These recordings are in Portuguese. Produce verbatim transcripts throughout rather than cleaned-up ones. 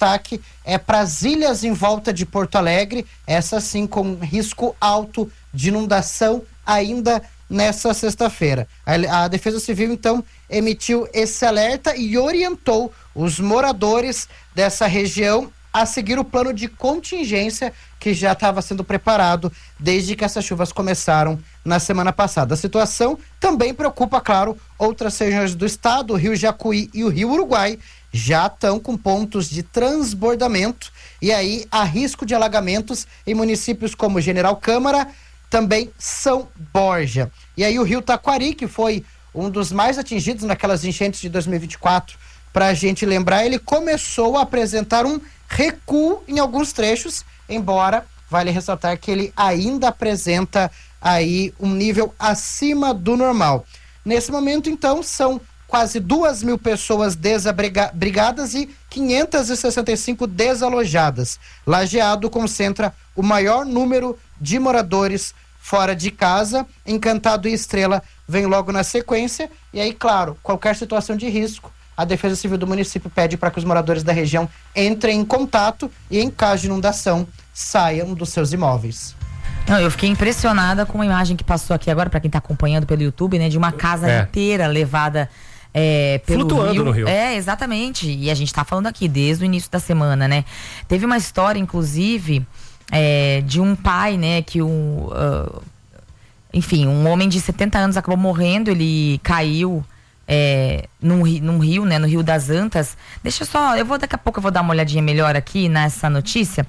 destaque é para as ilhas em volta de Porto Alegre, essa sim com risco alto de inundação ainda nessa sexta-feira. A, a Defesa Civil, então, emitiu esse alerta e orientou os moradores dessa região a seguir o plano de contingência que já estava sendo preparado desde que essas chuvas começaram na semana passada. A situação também preocupa, claro, outras regiões do estado. O Rio Jacuí e o Rio Uruguai já estão com pontos de transbordamento e aí há risco de alagamentos em municípios como General Câmara, também São Borja. E aí o Rio Taquari, que foi um dos mais atingidos naquelas enchentes de dois mil e vinte e quatro, para a gente lembrar, ele começou a apresentar um recuo em alguns trechos, embora vale ressaltar que ele ainda apresenta aí um nível acima do normal. Nesse momento, então, são quase duas mil pessoas desabrigadas e quinhentas e sessenta e cinco desalojadas. Lajeado concentra o maior número de moradores fora de casa. Encantado e Estrela vem logo na sequência. E aí, claro, qualquer situação de risco, a Defesa Civil do município pede para que os moradores da região entrem em contato e, em caso de inundação, saiam dos seus imóveis. Não, eu fiquei impressionada com uma imagem que passou aqui agora, para quem está acompanhando pelo YouTube, né, de uma casa é. inteira levada é, pelo Flutuando rio. no rio. É, exatamente. E a gente está falando aqui desde o início da semana, né? Teve uma história, inclusive, é, de um pai, né, que um, uh, enfim, um homem de setenta anos acabou morrendo. Ele caiu É, num, num rio, né, no Rio das Antas. Deixa eu só, eu vou daqui a pouco eu vou dar uma olhadinha melhor aqui nessa notícia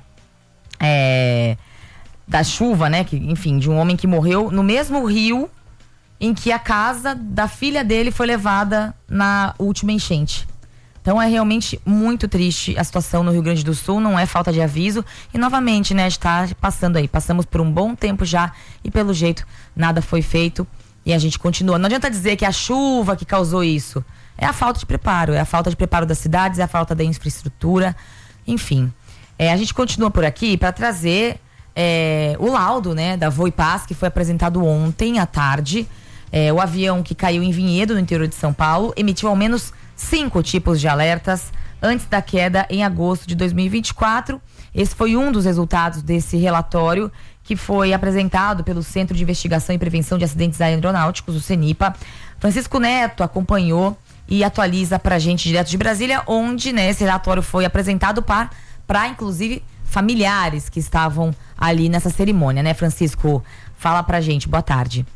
é, da chuva, né, que, enfim, de um homem que morreu no mesmo rio em que a casa da filha dele foi levada na última enchente. Então é realmente muito triste a situação no Rio Grande do Sul, não é falta de aviso e novamente, né, está passando aí, passamos por um bom tempo já e pelo jeito nada foi feito. E a gente continua. Não adianta dizer que é a chuva que causou isso. É a falta de preparo. É a falta de preparo das cidades, é a falta da infraestrutura. Enfim. É, a gente continua por aqui para trazer é, o laudo, né, da Voipaz, que foi apresentado ontem à tarde. É, o avião que caiu em Vinhedo, no interior de São Paulo, emitiu ao menos cinco tipos de alertas antes da queda em agosto de dois mil e vinte e quatro. Esse foi um dos resultados desse relatório que foi apresentado pelo Centro de Investigação e Prevenção de Acidentes Aeronáuticos, o CENIPA. Francisco Neto acompanhou e atualiza pra gente direto de Brasília, onde, né, esse relatório foi apresentado para, para inclusive, familiares que estavam ali nessa cerimônia, né, Francisco? Fala pra gente, boa tarde.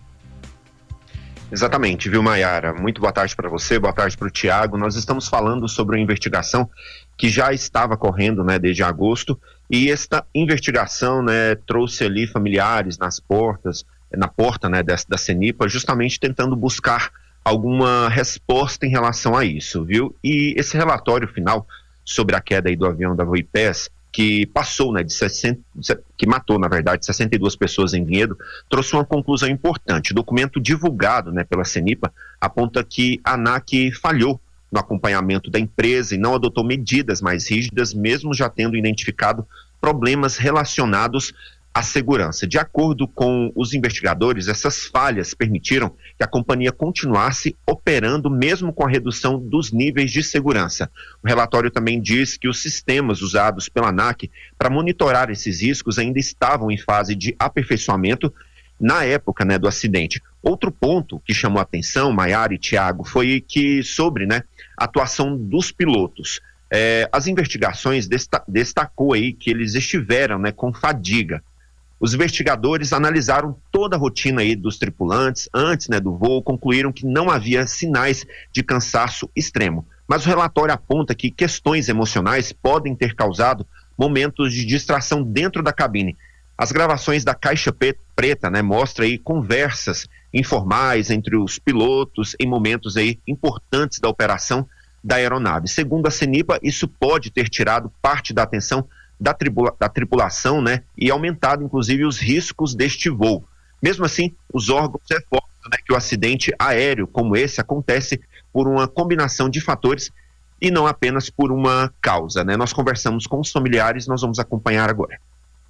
Exatamente, viu, Maiara? Muito boa tarde para você, boa tarde para o Tiago. Nós estamos falando sobre uma investigação que já estava correndo, né, desde agosto, e esta investigação, né, trouxe ali familiares nas portas, na porta, né, da, da CENIPA, justamente tentando buscar alguma resposta em relação a isso, viu? E esse relatório final sobre a queda aí do avião da Voipaz, que passou, né, de sessenta, que matou, na verdade, sessenta e duas pessoas em Vinhedo, trouxe uma conclusão importante. O documento divulgado, né, pela CENIPA aponta que a ANAC falhou no acompanhamento da empresa e não adotou medidas mais rígidas, mesmo já tendo identificado problemas relacionados à segurança. De acordo com os investigadores, essas falhas permitiram que a companhia continuasse operando mesmo com a redução dos níveis de segurança. O relatório também diz que os sistemas usados pela ANAC para monitorar esses riscos ainda estavam em fase de aperfeiçoamento na época, né, do acidente. Outro ponto que chamou a atenção, Maiara e Tiago, foi que sobre, né, a atuação dos pilotos. É, as investigações desta, destacou aí que eles estiveram, né, com fadiga. Os investigadores analisaram toda a rotina aí dos tripulantes antes, né, do voo, concluíram que não havia sinais de cansaço extremo. Mas o relatório aponta que questões emocionais podem ter causado momentos de distração dentro da cabine. As gravações da Caixa Preta, né, mostram aí conversas informais entre os pilotos em momentos aí importantes da operação da aeronave. Segundo a CENIPA, isso pode ter tirado parte da atenção da, tribula, da tripulação, né, e aumentado inclusive os riscos deste voo. Mesmo assim, os órgãos reforçam, né, que o acidente aéreo como esse acontece por uma combinação de fatores e não apenas por uma causa, né? Nós conversamos com os familiares, nós vamos acompanhar agora.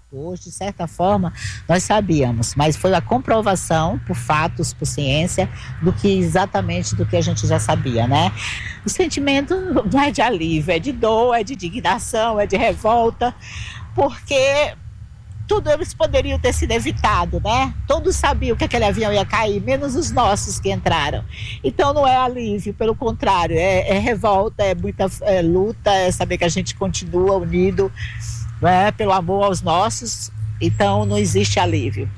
Hoje, de certa forma, nós sabíamos, mas foi a comprovação por fatos, por ciência, do que exatamente do que a gente já sabia, né? O sentimento não é de alívio, é de dor, é de indignação, é de revolta, porque tudo eles poderiam ter sido evitado, né? Todos sabiam que aquele avião ia cair, menos os nossos que entraram. Então não é alívio, pelo contrário, é, é revolta, é muita é luta, é saber que a gente continua unido, né, pelo amor aos nossos, então não existe alívio.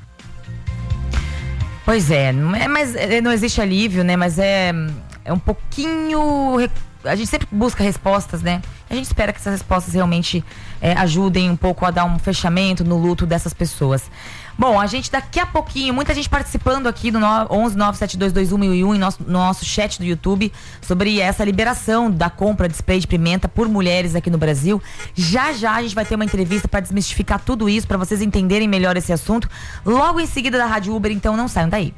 Pois é, não é, mas não existe alívio, né? Mas é, é um pouquinho. A gente sempre busca respostas, né? A gente espera que essas respostas realmente é, ajudem um pouco a dar um fechamento no luto dessas pessoas. Bom, a gente daqui a pouquinho, muita gente participando aqui do onze nove sete dois dois um mil e um em nosso, no nosso chat do YouTube sobre essa liberação da compra de spray de pimenta por mulheres aqui no Brasil. Já já a gente vai ter uma entrevista para desmistificar tudo isso, para vocês entenderem melhor esse assunto. Logo em seguida da Rádio Uber, então não saiam daí.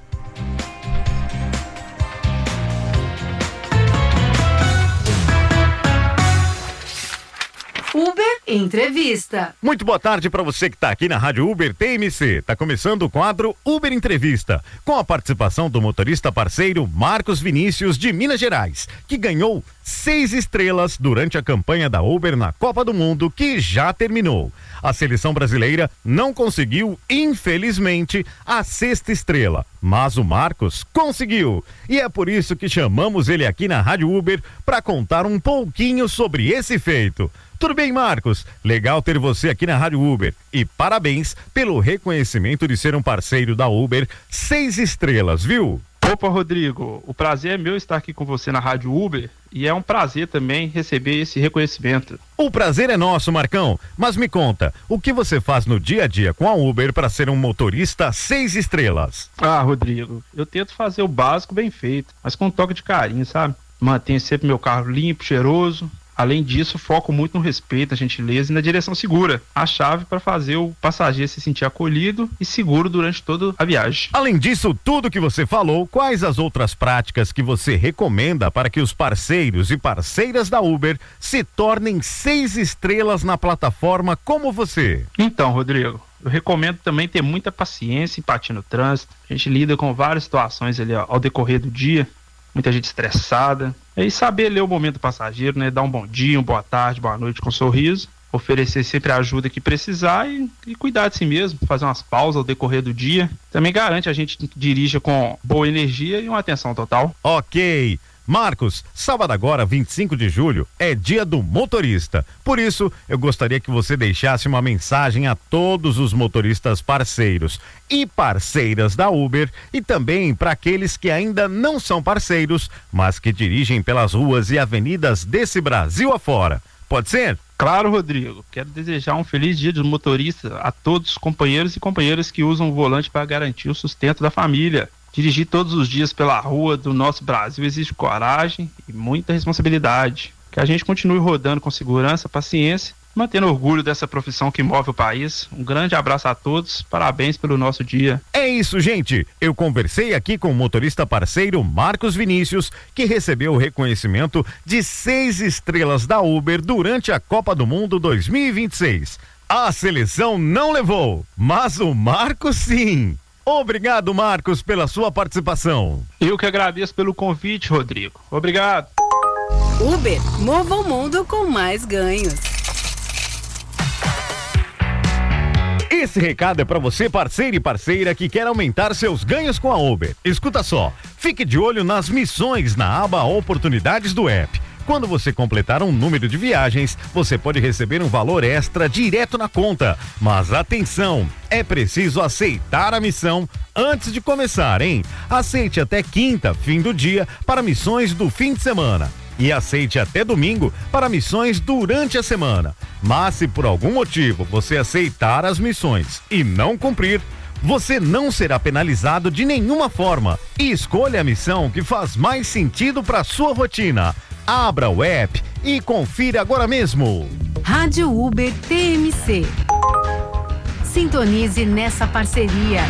Uber Entrevista. Muito boa tarde para você que está aqui na Rádio Uber T M C. Tá começando o quadro Uber Entrevista, com a participação do motorista parceiro Marcos Vinícius de Minas Gerais, que ganhou seis estrelas durante a campanha da Uber na Copa do Mundo, que já terminou. A seleção brasileira não conseguiu, infelizmente, a sexta estrela, mas o Marcos conseguiu. E é por isso que chamamos ele aqui na Rádio Uber para contar um pouquinho sobre esse feito. Tudo bem, Marcos? Legal ter você aqui na Rádio Uber. E parabéns pelo reconhecimento de ser um parceiro da Uber, seis estrelas, viu? Opa, Rodrigo, o prazer é meu estar aqui com você na Rádio Uber e é um prazer também receber esse reconhecimento. O prazer é nosso, Marcão, mas me conta, o que você faz no dia a dia com a Uber para ser um motorista seis estrelas? Ah, Rodrigo, eu tento fazer o básico bem feito, mas com um toque de carinho, sabe? Mantenho sempre meu carro limpo, cheiroso. Além disso, foco muito no respeito, na gentileza e na direção segura. A chave para fazer o passageiro se sentir acolhido e seguro durante toda a viagem. Além disso, tudo que você falou, quais as outras práticas que você recomenda para que os parceiros e parceiras da Uber se tornem seis estrelas na plataforma como você? Então, Rodrigo, eu recomendo também ter muita paciência e empatia no trânsito. A gente lida com várias situações ali ó, ao decorrer do dia. Muita gente estressada. E saber ler o momento do passageiro, né? Dar um bom dia, uma boa tarde, boa noite com um sorriso. Oferecer sempre a ajuda que precisar e, e cuidar de si mesmo. Fazer umas pausas ao decorrer do dia. Também garante a gente que dirija com boa energia e uma atenção total. Ok. Marcos, sábado agora, vinte e cinco de julho, é dia do motorista. Por isso, eu gostaria que você deixasse uma mensagem a todos os motoristas parceiros e parceiras da Uber e também para aqueles que ainda não são parceiros, mas que dirigem pelas ruas e avenidas desse Brasil afora. Pode ser? Claro, Rodrigo. Quero desejar um feliz dia do motorista a todos os companheiros e companheiras que usam o volante para garantir o sustento da família. Dirigir todos os dias pela rua do nosso Brasil exige coragem e muita responsabilidade. Que a gente continue rodando com segurança, paciência, mantendo orgulho dessa profissão que move o país. Um grande abraço a todos, parabéns pelo nosso dia. É isso, gente. Eu conversei aqui com o motorista parceiro Marcos Vinícius, que recebeu o reconhecimento de seis estrelas da Uber durante a Copa do Mundo dois mil e vinte e seis. A seleção não levou, mas o Marcos sim. Obrigado, Marcos, pela sua participação. Eu que agradeço pelo convite, Rodrigo. Obrigado. Uber, mova o mundo com mais ganhos. Esse recado é para você, parceiro e parceira, que quer aumentar seus ganhos com a Uber. Escuta só, fique de olho nas missões na aba Oportunidades do app. Quando você completar um número de viagens, você pode receber um valor extra direto na conta. Mas atenção, é preciso aceitar a missão antes de começar, hein? Aceite até quinta, fim do dia, para missões do fim de semana. E aceite até domingo para missões durante a semana. Mas se por algum motivo você aceitar as missões e não cumprir, você não será penalizado de nenhuma forma. E escolha a missão que faz mais sentido para sua rotina. Abra o app e confira agora mesmo. Rádio Uber T M C. Sintonize nessa parceria.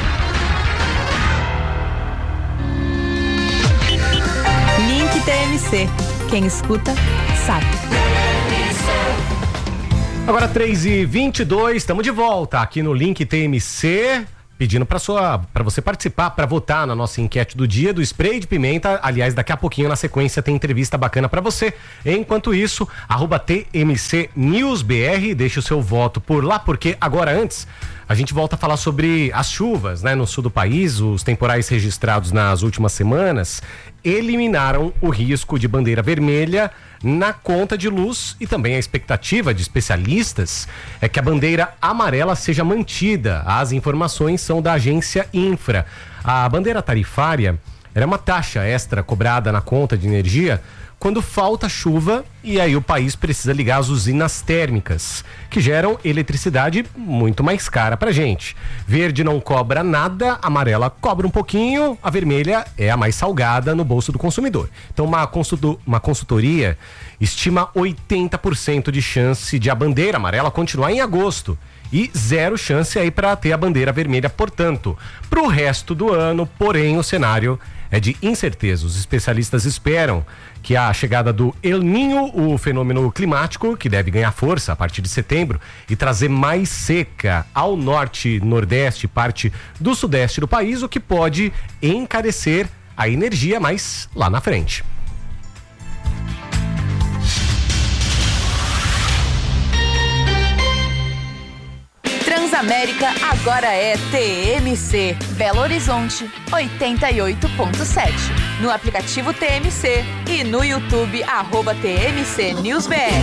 Link T M C. Quem escuta, sabe. Agora três e vinte e dois, estamos de volta aqui no Link T M C, pedindo para sua, para você participar, para votar na nossa enquete do dia do spray de pimenta. Aliás, daqui a pouquinho na sequência tem entrevista bacana para você. Enquanto isso, arroba T M C News B R, deixe o seu voto por lá, porque agora antes a gente volta a falar sobre as chuvas, né, no sul do país. Os temporais registrados nas últimas semanas eliminaram o risco de bandeira vermelha na conta de luz, e também a expectativa de especialistas é que a bandeira amarela seja mantida. As informações são da agência Infra. A bandeira tarifária era uma taxa extra cobrada na conta de energia quando falta chuva e aí o país precisa ligar as usinas térmicas, que geram eletricidade muito mais cara pra gente. Verde não cobra nada, amarela cobra um pouquinho, a vermelha é a mais salgada no bolso do consumidor. Então uma, consulto, uma consultoria estima oitenta por cento de chance de a bandeira amarela continuar em agosto e zero chance aí para ter a bandeira vermelha, portanto, pro resto do ano. Porém, o cenário é de incerteza. Os especialistas esperam que a chegada do El Niño, o fenômeno climático que deve ganhar força a partir de setembro e trazer mais seca ao norte, nordeste, parte do sudeste do país, o que pode encarecer a energia mais lá na frente. Transamérica agora é T M C. Belo Horizonte, oitenta e oito ponto sete. No aplicativo T M C e no YouTube, arroba T M C News B R.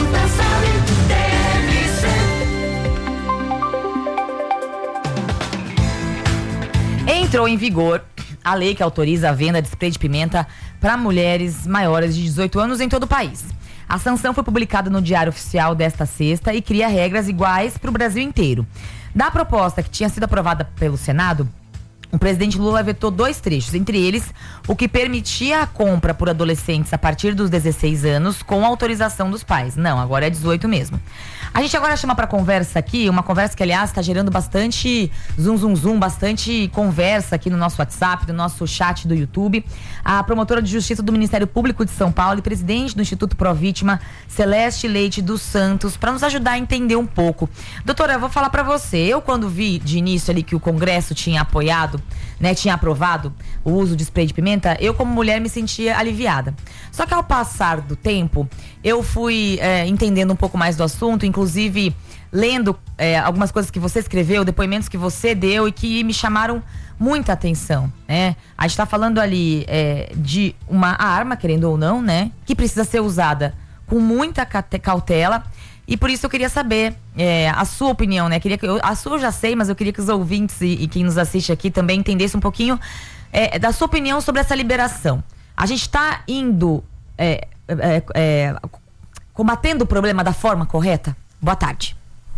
Entrou em vigor a lei que autoriza a venda de spray de pimenta para mulheres maiores de dezoito anos em todo o país. A sanção foi publicada no Diário Oficial desta sexta e cria regras iguais para o Brasil inteiro. Da proposta que tinha sido aprovada pelo Senado, o presidente Lula vetou dois trechos, entre eles o que permitia a compra por adolescentes a partir dos dezesseis anos com autorização dos pais. Não, agora é dezoito mesmo. A gente agora chama para conversa aqui, uma conversa que, aliás, está gerando bastante zum, zum, zum, bastante conversa aqui no nosso WhatsApp, no nosso chat do YouTube, a promotora de Justiça do Ministério Público de São Paulo e presidente do Instituto Pró Vítima, Celeste Leite dos Santos, para nos ajudar a entender um pouco. Doutora, eu vou falar para você, eu quando vi de início ali que o Congresso tinha apoiado, né, tinha aprovado o uso de spray de pimenta, eu como mulher me sentia aliviada. Só que ao passar do tempo, eu fui é, entendendo um pouco mais do assunto, inclusive lendo é, algumas coisas que você escreveu, depoimentos que você deu e que me chamaram muita atenção, né? A gente tá falando ali é, de uma arma, querendo ou não, né, que precisa ser usada com muita cautela. E por isso eu queria saber é, a sua opinião, né? Queria que eu, a sua eu já sei, mas eu queria que os ouvintes e, e quem nos assiste aqui também entendesse um pouquinho é, da sua opinião sobre essa liberação. A gente está indo é, é, é, combatendo o problema da forma correta? Boa tarde.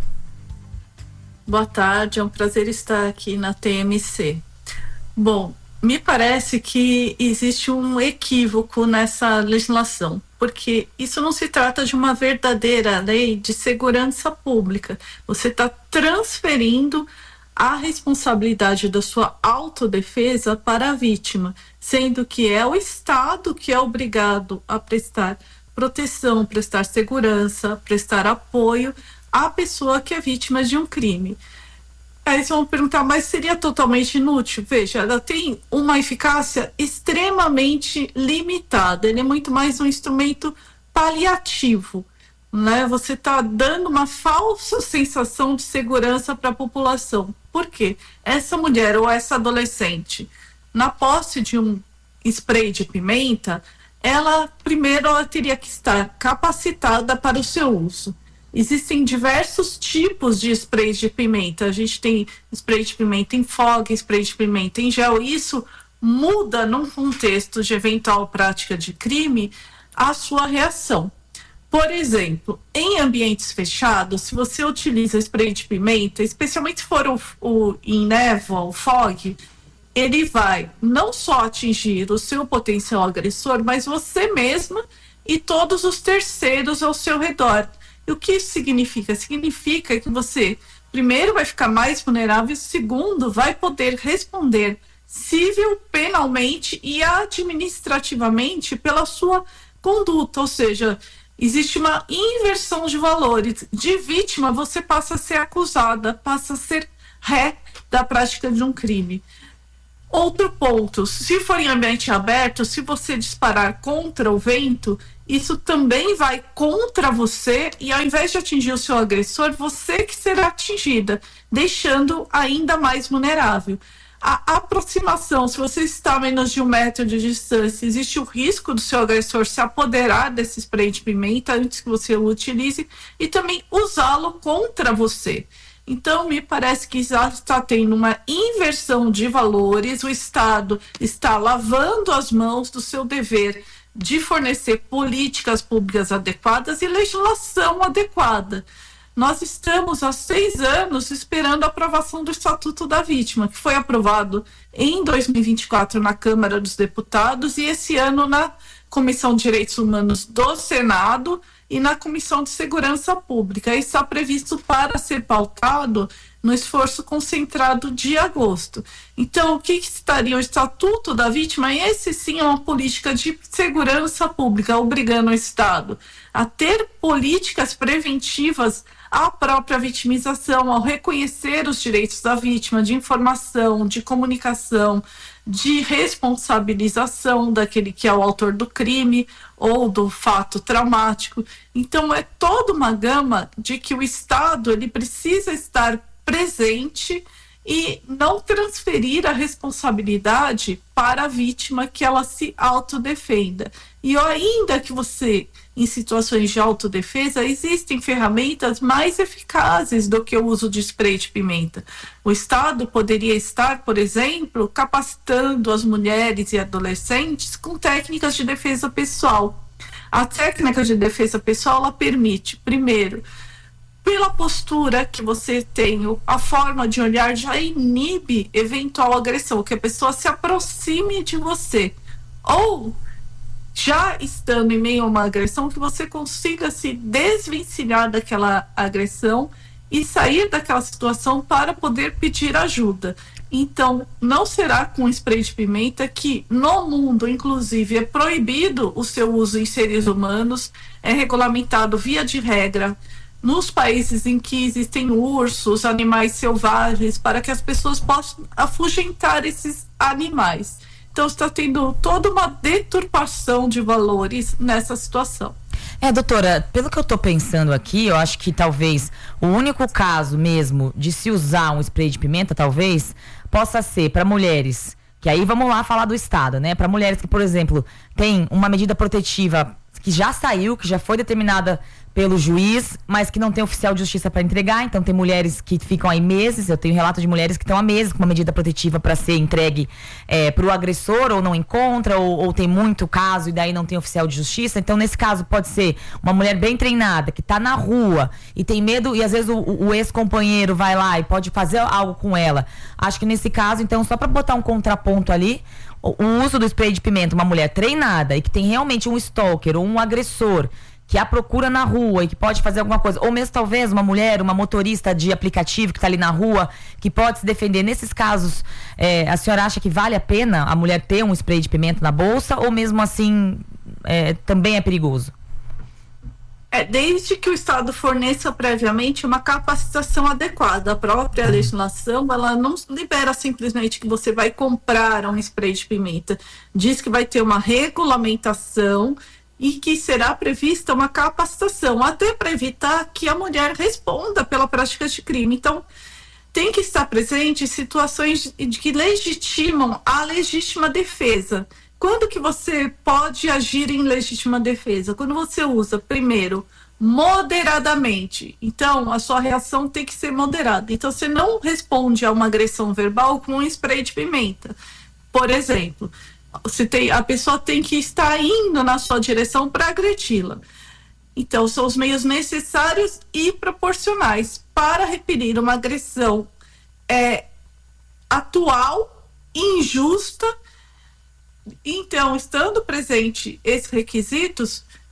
Boa tarde, é um prazer estar aqui na T M C. Bom, me parece que existe um equívoco nessa legislação, porque isso não se trata de uma verdadeira lei de segurança pública. Você está transferindo a responsabilidade da sua autodefesa para a vítima, sendo que é o Estado que é obrigado a prestar proteção, prestar segurança, prestar apoio à pessoa que é vítima de um crime. Aí vocês vão perguntar, mas seria totalmente inútil? Veja, ela tem uma eficácia extremamente limitada. Ele é muito mais um instrumento paliativo, né? Você está dando uma falsa sensação de segurança para a população. Por quê? Essa mulher ou essa adolescente, na posse de um spray de pimenta, ela primeiro ela teria que estar capacitada para o seu uso. Existem diversos tipos de sprays de pimenta. A gente tem spray de pimenta em fogo, spray de pimenta em gel. Isso muda, num contexto de eventual prática de crime, a sua reação. Por exemplo, em ambientes fechados, se você utiliza spray de pimenta, especialmente se for o, o em névoa, o fog, ele vai não só atingir o seu potencial agressor, mas você mesma e todos os terceiros ao seu redor. E o que isso significa? Significa que você, primeiro, vai ficar mais vulnerável, segundo, vai poder responder civil, penalmente e administrativamente pela sua conduta. Ou seja, existe uma inversão de valores. De vítima, você passa a ser acusada, passa a ser ré da prática de um crime. Outro ponto, se for em ambiente aberto, se você disparar contra o vento, isso também vai contra você e ao invés de atingir o seu agressor, você que será atingida, deixando ainda mais vulnerável. A aproximação, se você está a menos de um metro de distância, existe o risco do seu agressor se apoderar desse spray de pimenta antes que você o utilize e também usá-lo contra você. Então, me parece que já está tendo uma inversão de valores, o Estado está lavando as mãos do seu dever de fornecer políticas públicas adequadas e legislação adequada. Nós estamos há seis anos esperando a aprovação do Estatuto da Vítima, que foi aprovado em dois mil e vinte e quatro na Câmara dos Deputados e esse ano na Comissão de Direitos Humanos do Senado e na Comissão de Segurança Pública. E está previsto para ser pautado no esforço concentrado de agosto. Então, o que, que estaria o Estatuto da Vítima? Esse sim é uma política de segurança pública, obrigando o Estado a ter políticas preventivas à própria vitimização, ao reconhecer os direitos da vítima, de informação, de comunicação, de responsabilização daquele que é o autor do crime ou do fato traumático. Então, é toda uma gama de que o Estado ele precisa estar presente e não transferir a responsabilidade para a vítima que ela se autodefenda. E ainda que você, em situações de autodefesa, existem ferramentas mais eficazes do que o uso de spray de pimenta. O Estado poderia estar, por exemplo, capacitando as mulheres e adolescentes com técnicas de defesa pessoal. A técnica de defesa pessoal, ela permite, primeiro, pela postura que você tem, a forma de olhar já inibe eventual agressão, que a pessoa se aproxime de você. Ou, já estando em meio a uma agressão, que você consiga se desvencilhar daquela agressão e sair daquela situação para poder pedir ajuda. Então, não será com spray de pimenta que no mundo, inclusive, é proibido o seu uso em seres humanos, é regulamentado via de regra nos países em que existem ursos, animais selvagens, para que as pessoas possam afugentar esses animais. Então está tendo toda uma deturpação de valores nessa situação. É, doutora, pelo que eu tô pensando aqui, eu acho que talvez o único caso mesmo de se usar um spray de pimenta, talvez, possa ser para mulheres, que aí vamos lá falar do Estado, né? Para mulheres que, por exemplo, têm uma medida protetiva que já saiu, que já foi determinada pelo juiz, mas que não tem oficial de justiça para entregar. Então tem mulheres que ficam aí meses, eu tenho relato de mulheres que estão há meses com uma medida protetiva para ser entregue é, para o agressor, ou não encontra, ou, ou tem muito caso e daí não tem oficial de justiça. Então nesse caso pode ser uma mulher bem treinada, que está na rua e tem medo, e às vezes o, o ex-companheiro vai lá e pode fazer algo com ela. Acho que nesse caso, então, só para botar um contraponto ali, o, o uso do spray de pimenta, uma mulher treinada e que tem realmente um stalker ou um agressor que a procura na rua e que pode fazer alguma coisa, ou mesmo talvez uma mulher, uma motorista de aplicativo que está ali na rua, que pode se defender. Nesses casos, é, a senhora acha que vale a pena a mulher ter um spray de pimenta na bolsa, ou mesmo assim é, também é perigoso? É, desde que o Estado forneça previamente uma capacitação adequada. A própria legislação, ela não libera simplesmente que você vai comprar um spray de pimenta. Diz que vai ter uma regulamentação e que será prevista uma capacitação, até para evitar que a mulher responda pela prática de crime. Então, tem que estar presente em situações de que legitimam a legítima defesa. Quando que você pode agir em legítima defesa? Quando você usa, primeiro, moderadamente. Então, a sua reação tem que ser moderada. Então, você não responde a uma agressão verbal com um spray de pimenta. Por exemplo, você tem, a pessoa tem que estar indo na sua direção para agredi-la. Então, são os meios necessários e proporcionais para repelir uma agressão é, atual, injusta. Então, estando presente esses requisitos,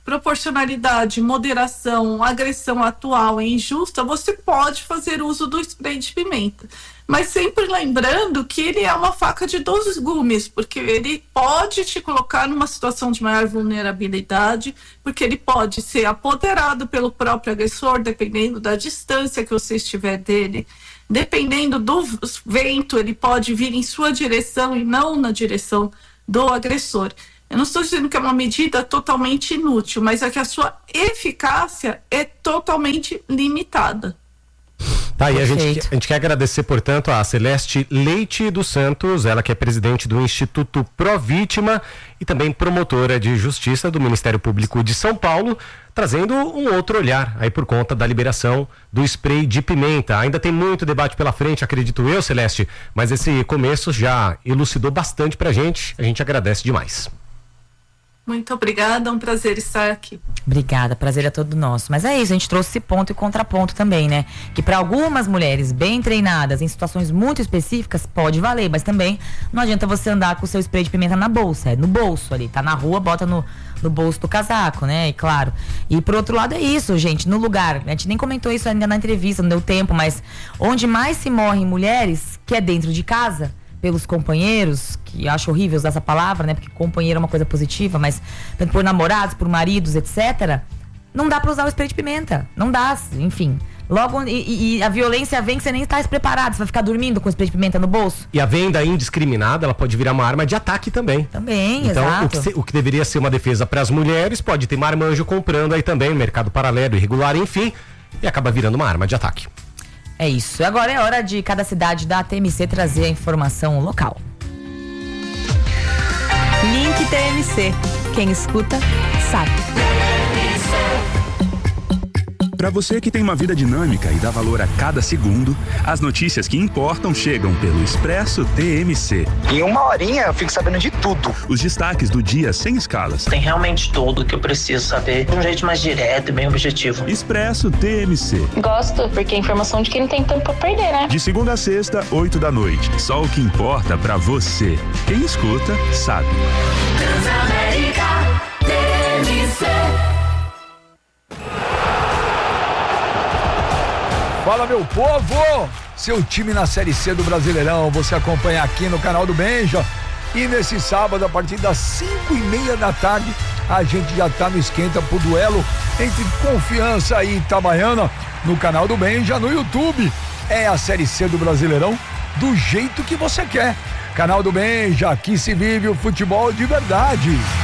proporcionalidade, moderação, agressão atual e injusta, você pode fazer uso do spray de pimenta. Mas sempre lembrando que ele é uma faca de dois gumes, porque ele pode te colocar numa situação de maior vulnerabilidade, porque ele pode ser apoderado pelo próprio agressor, dependendo da distância que você estiver dele. Dependendo do vento, ele pode vir em sua direção e não na direção do agressor. Eu não estou dizendo que é uma medida totalmente inútil, mas é que a sua eficácia é totalmente limitada. Tá, e a gente, a gente quer agradecer, portanto, a Celeste Leite dos Santos, ela que é presidente do Instituto Provítima e também promotora de justiça do Ministério Público de São Paulo, trazendo um outro olhar aí por conta da liberação do spray de pimenta. Ainda tem muito debate pela frente, acredito eu, Celeste, mas esse começo já elucidou bastante pra gente, a gente agradece demais. Muito obrigada, é um prazer estar aqui. Obrigada, prazer é todo nosso. Mas é isso, a gente trouxe esse ponto e contraponto também, né? Que para algumas mulheres bem treinadas, em situações muito específicas, pode valer, mas também não adianta você andar com o seu spray de pimenta na bolsa, é no bolso ali, tá na rua, bota no, no bolso do casaco, né? E claro. E por outro lado é isso, gente, no lugar, a gente nem comentou isso ainda na entrevista, não deu tempo, mas onde mais se morrem mulheres, que é dentro de casa, pelos companheiros, que eu acho horrível usar essa palavra, né? Porque companheiro é uma coisa positiva, mas tanto por namorados, por maridos, etcétera, não dá pra usar o spray de pimenta. Não dá, enfim. Logo, e, e a violência vem que você nem está preparado, você vai ficar dormindo com o spray de pimenta no bolso. E a venda indiscriminada, ela pode virar uma arma de ataque também. Também, então, exato. O que, se, o que deveria ser uma defesa para as mulheres, pode ter marmanjo comprando aí também, no mercado paralelo, irregular, enfim, e acaba virando uma arma de ataque. É isso. Agora é hora de cada cidade da T M C trazer a informação local. Link T M C. Quem escuta, sabe. Para você que tem uma vida dinâmica e dá valor a cada segundo, as notícias que importam chegam pelo Expresso T M C. Em uma horinha eu fico sabendo de tudo. Os destaques do dia sem escalas. Tem realmente tudo que eu preciso saber de um jeito mais direto e bem objetivo. Expresso T M C. Gosto, porque é informação de quem não tem tempo pra perder, né? De segunda a sexta, oito da noite. Só o que importa pra você. Quem escuta, sabe. Transamérica T M C. Fala, meu povo! Seu time na Série C do Brasileirão, você acompanha aqui no canal do Benja. E nesse sábado, a partir das cinco e meia da tarde, a gente já tá no esquenta pro duelo entre Confiança e Itabaiana no canal do Benja, no YouTube. É a Série C do Brasileirão do jeito que você quer. Canal do Benja, aqui se vive o futebol de verdade.